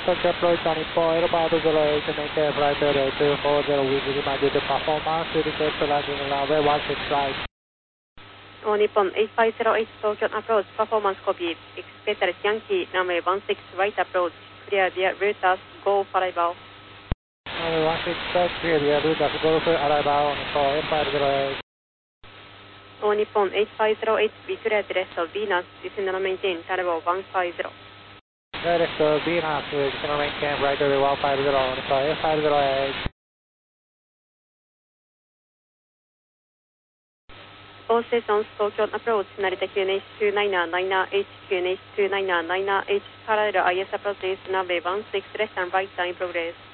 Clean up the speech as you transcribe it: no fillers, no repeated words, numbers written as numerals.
Tokyo approach on Nippon Aerobound 08 to maintain flight area 240 with reminder to performance, indicate to landing runway 16 right. On Nippon 8508 Tokyo approach, performance copy, expected Yankee, runway 16 right approach, clear via Reuters, go for arrival. Runway 16 right, clear via Reuters, go for arrival on Nippon 8508. On Nippon 8508, we clear the rest of Venus, descend and maintain, level 150. Rest of Venus, descend and maintain, right over 150 on Nippon 8508. All stations, Tokyo approach, Narita QNH 2999H, QNH 2999H, parallel IS approaches, runway 16 left and right in progress.